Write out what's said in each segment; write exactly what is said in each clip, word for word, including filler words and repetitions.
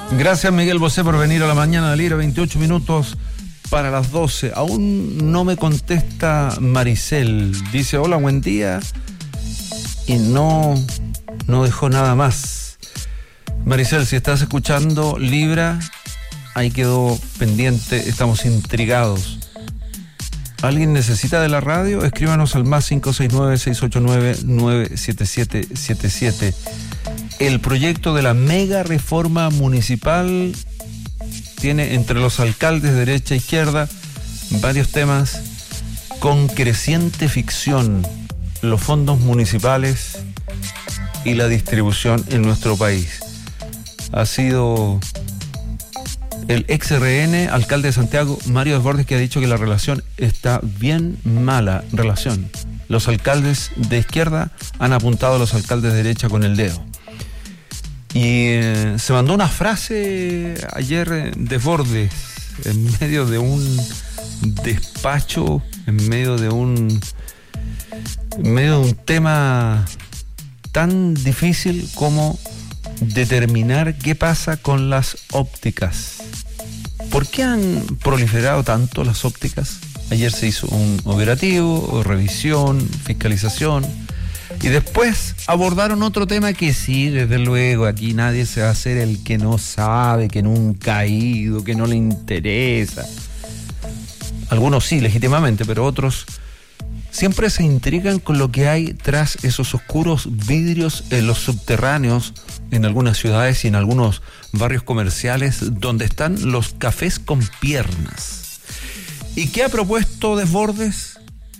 Gracias, Miguel Bosé, por venir a la mañana del Lira. veintiocho minutos para las doce. Aún no me contesta Maricel. Dice, hola, buen día. Y no, no dejó nada más. Maricel, si estás escuchando Libra, ahí quedó pendiente. Estamos intrigados. ¿Alguien necesita de la radio? Escríbanos al más cinco seis nueve, seis ocho nueve, nueve siete siete siete siete. El proyecto de la mega reforma municipal tiene entre los alcaldes de derecha e izquierda varios temas con creciente ficción: los fondos municipales y la distribución en nuestro país. Ha sido el ex R N, alcalde de Santiago, Mario Desbordes, que ha dicho que la relación está bien mala. Relación. Los alcaldes de izquierda han apuntado a los alcaldes de derecha con el dedo. Y eh, se mandó una frase ayer eh, Desbordes, en medio de un despacho, en medio de un, en medio de un tema tan difícil como determinar qué pasa con las ópticas. ¿Por qué han proliferado tanto las ópticas? Ayer se hizo un operativo, revisión, fiscalización, y después abordaron otro tema que sí, desde luego, aquí nadie se va a hacer el que no sabe, que nunca ha ido, que no le interesa. Algunos sí, legítimamente, pero otros siempre se intrigan con lo que hay tras esos oscuros vidrios en los subterráneos, en algunas ciudades y en algunos barrios comerciales, donde están los cafés con piernas. ¿Y qué ha propuesto Desbordes?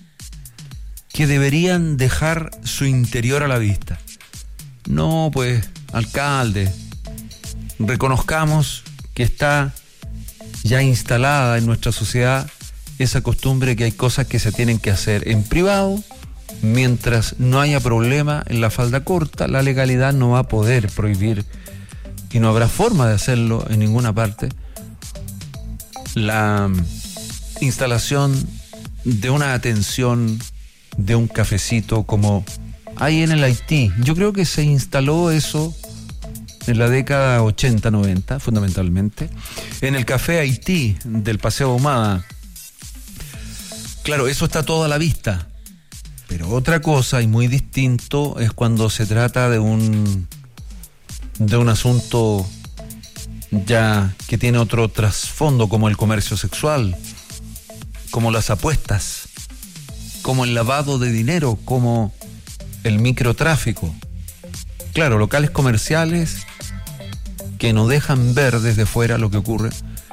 Que deberían dejar su interior a la vista. No, pues, alcalde, reconozcamos que está ya instalada en nuestra sociedad esa costumbre que hay cosas que se tienen que hacer en privado. Mientras no haya problema en la falda corta, la legalidad no va a poder prohibir, y no habrá forma de hacerlo en ninguna parte, la instalación de una atención, de un cafecito como hay en el Haití. Yo creo que se instaló eso en la década ochenta noventa, fundamentalmente, en el Café Haití del Paseo Ahumada. Claro, eso está todo a la vista. Pero otra cosa, y muy distinto, es cuando se trata de un de un asunto ya que tiene otro trasfondo, como el comercio sexual, como las apuestas, como el lavado de dinero, como el microtráfico. Claro, locales comerciales que no dejan ver desde fuera lo que ocurre,